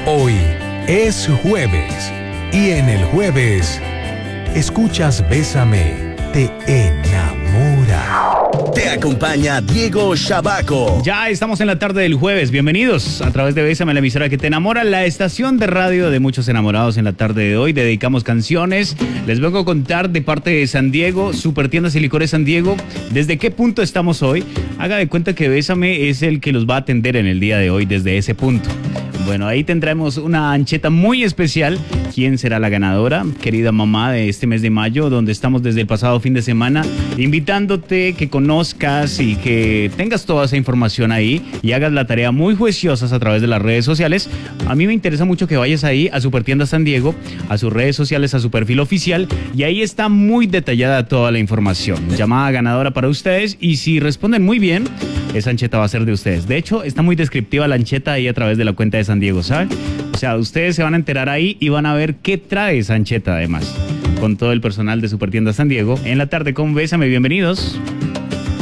Hoy es jueves y en el jueves escuchas Bésame, te enamora. Te acompaña Diego Shabaco. Ya estamos en la tarde del jueves. Bienvenidos a través de Bésame, la emisora que te enamora, la estación de radio de muchos enamorados. En la tarde de hoy dedicamos canciones. Les vengo a contar de parte de San Diego, Supertiendas y Licores San Diego, desde qué punto estamos hoy. Haga de cuenta que Bésame es el que los va a atender en el día de hoy desde ese punto. Bueno, ahí tendremos una ancheta muy especial. ¿Quién será la ganadora? Querida mamá, de este mes de mayo, donde estamos desde el pasado fin de semana, invitándote que conozcas y que tengas toda esa información ahí y hagas la tarea muy juiciosas a través de las redes sociales. A mí me interesa mucho que vayas ahí a Supertiendas San Diego, a sus redes sociales, a su perfil oficial, y ahí está muy detallada toda la información. Llamada ganadora para ustedes, y si responden muy bien, esa ancheta va a ser de ustedes. De hecho, está muy descriptiva la ancheta ahí a través de la cuenta de San Diego, ¿saben? O sea, ustedes se van a enterar ahí y van a ver qué trae esa ancheta además, con todo el personal de Supertiendas San Diego. En la tarde con Bésame, bienvenidos.